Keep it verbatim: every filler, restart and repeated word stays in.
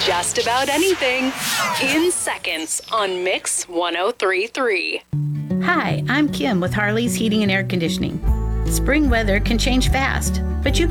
just about anything in seconds on Mix one oh three point three. Hi, I'm Kim with Harley's Heating and Air Conditioning. Spring weather can change fast, but you